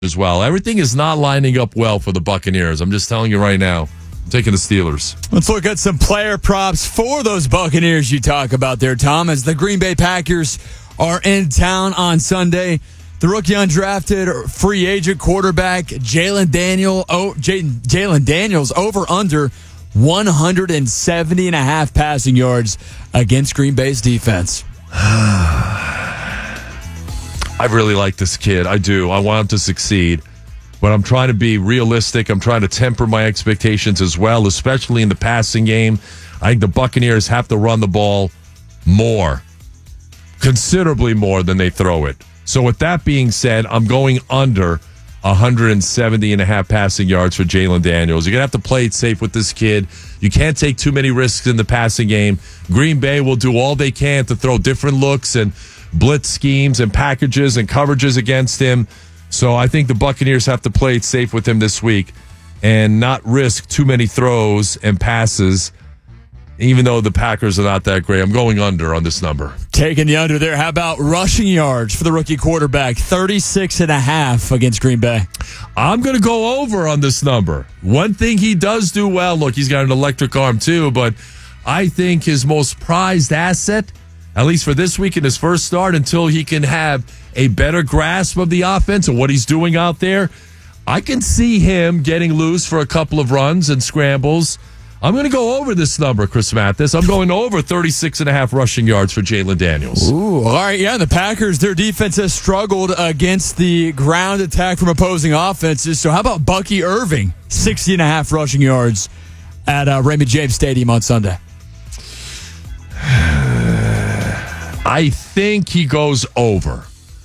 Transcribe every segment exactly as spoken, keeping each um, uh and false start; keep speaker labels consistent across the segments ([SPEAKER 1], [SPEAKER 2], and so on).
[SPEAKER 1] as well. Everything is not lining up well for the Buccaneers. I'm just telling you right now. I'm taking the Steelers.
[SPEAKER 2] Let's look at some player props for those Buccaneers you talk about there, Tom, as the Green Bay Packers are in town on Sunday. The rookie undrafted free agent quarterback Jalen Daniel, oh, Jalen Daniels over under one hundred seventy and a half passing yards against Green Bay's defense.
[SPEAKER 1] I really like this kid. I do. I want him to succeed. But I'm trying to be realistic. I'm trying to temper my expectations as well, especially in the passing game. I think the Buccaneers have to run the ball more, considerably more than they throw it. So with that being said, I'm going under one hundred seventy and a half passing yards for Jalen Daniels. You're going to have to play it safe with this kid. You can't take too many risks in the passing game. Green Bay will do all they can to throw different looks and blitz schemes and packages and coverages against him. So I think the Buccaneers have to play it safe with him this week and not risk too many throws and passes, even though the Packers are not that great. I'm going under on this number.
[SPEAKER 2] Taking the under there. How about rushing yards for the rookie quarterback? thirty-six and a half against Green Bay.
[SPEAKER 1] I'm going to go over on this number. One thing he does do well, look, he's got an electric arm too, but I think his most prized asset, at least for this week in his first start, until he can have a better grasp of the offense and what he's doing out there, I can see him getting loose for a couple of runs and scrambles. I'm going to go over this number, Chris Mathis. I'm going over thirty-six and a half rushing yards for Jalen Daniels.
[SPEAKER 2] Ooh, all right, yeah, the Packers, their defense has struggled against the ground attack from opposing offenses. So how about Bucky Irving, sixty and a half rushing yards at uh, Raymond James Stadium on Sunday?
[SPEAKER 1] I think he goes over.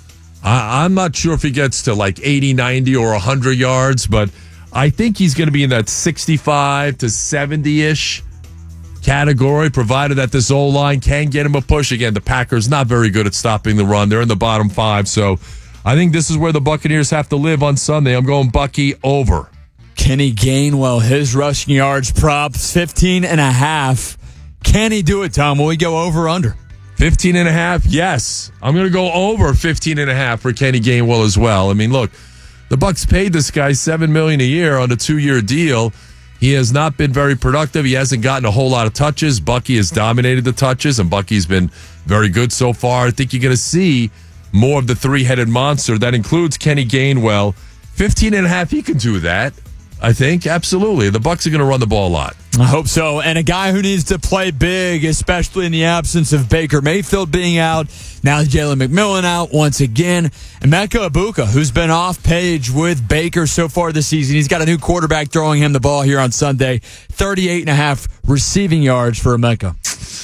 [SPEAKER 1] I, I'm not sure if he gets to like eighty, ninety, or one hundred yards, but I think he's going to be in that sixty-five to seventy-ish category, provided that this O-line can get him a push. Again, the Packers not very good at stopping the run. They're in the bottom five, so I think this is where the Buccaneers have to live on Sunday. I'm going Bucky over.
[SPEAKER 2] Kenny Gainwell, his rushing yards props, fifteen and a half. Can he do it, Tom? Will he go over or under?
[SPEAKER 1] fifteen and a half, yes. I'm going to go over fifteen and a half for Kenny Gainwell as well. I mean, look, the Bucs paid this guy seven million dollars a year on a two-year deal. He has not been very productive. He hasn't gotten a whole lot of touches. Bucky has dominated the touches, and Bucky's been very good so far. I think you're going to see more of the three-headed monster. That includes Kenny Gainwell. fifteen and a half, he can do that, I think. Absolutely. The Bucs are going to run the ball a lot.
[SPEAKER 2] I hope so. And a guy who needs to play big, especially in the absence of Baker Mayfield being out. Now Jalen McMillan out once again. Emeka Egbuka, who's been off page with Baker so far this season. He's got a new quarterback throwing him the ball here on Sunday. thirty-eight and a half receiving yards for Emeka.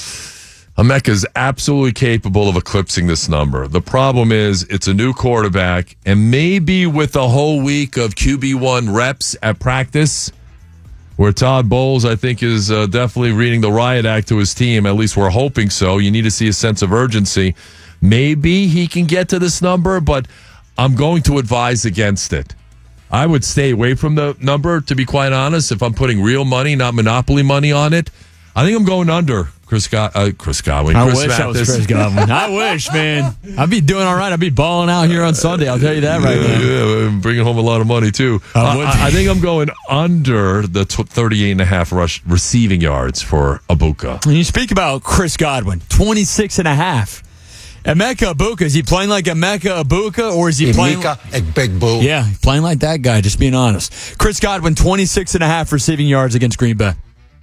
[SPEAKER 1] Emeka is absolutely capable of eclipsing this number. The problem is it's a new quarterback, and maybe with a whole week of Q B one reps at practice, where Todd Bowles, I think, is uh, definitely reading the riot act to his team. At least we're hoping so. You need to see a sense of urgency. Maybe he can get to this number, but I'm going to advise against it. I would stay away from the number, to be quite honest, if I'm putting real money, not monopoly money on it. I think I'm going under. Chris, Go- uh, Chris Godwin.
[SPEAKER 2] I
[SPEAKER 1] Chris
[SPEAKER 2] wish
[SPEAKER 1] Mathis.
[SPEAKER 2] I was Chris Godwin. I wish, man. I'd be doing all right. I'd be balling out here on Sunday. I'll tell you that right now.
[SPEAKER 1] Yeah, yeah, bringing home a lot of money, too.
[SPEAKER 2] I,
[SPEAKER 1] uh, I, I think I'm going under the t- thirty-eight and a half rush receiving yards for Egbuka.
[SPEAKER 2] When you speak about Chris Godwin, twenty-six and a half. Emeka Egbuka, is he playing like Emeka Egbuka, or is he playing
[SPEAKER 3] like Egbuka?
[SPEAKER 2] Yeah, playing like that guy, just being honest. Chris Godwin, twenty-six and a half receiving yards against Green Bay.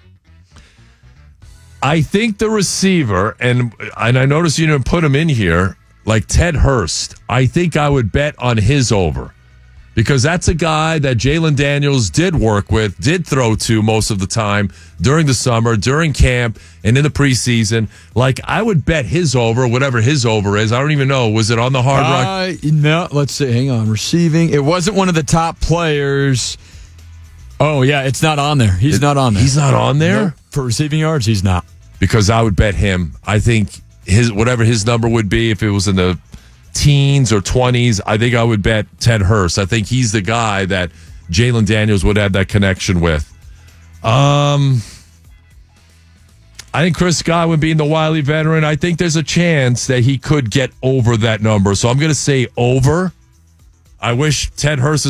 [SPEAKER 1] I think the receiver, and and I noticed you didn't put him in here, like Ted Hurst, I think I would bet on his over. Because that's a guy that Jalen Daniels did work with, did throw to most of the time during the summer, during camp, and in the preseason. Like, I would bet his over, whatever his over is. I don't even know. Was it on the Hard Rock?
[SPEAKER 2] Uh, no, let's see. Hang on. Receiving. It wasn't one of the top players. Oh, yeah, it's not on there. He's it, not on there.
[SPEAKER 1] He's not on there?
[SPEAKER 2] No, for receiving yards, he's not.
[SPEAKER 1] Because I would bet him. I think his whatever his number would be, if it was in the teens or twenties, I think I would bet Ted Hurst. I think he's the guy that Jalen Daniels would have that connection with. Um, I think Chris Godwin, being the wily veteran, I think there's a chance that he could get over that number. So I'm going to say over. I wish Ted Hurst